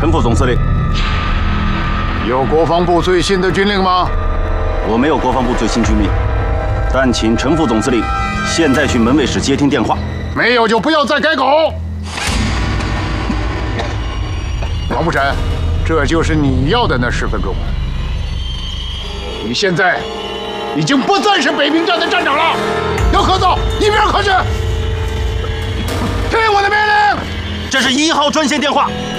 陈副总司令。 有国防部最新的军令吗？ 我没有国防部最新军令，但请陈副总司令现在去门卫室接听电话。 没有就不要再改口。王步臣，这就是你要的那10分钟。你现在已经不再是北平站的站长了，要可走一边可去。听我的命令。 这是1号专线电话。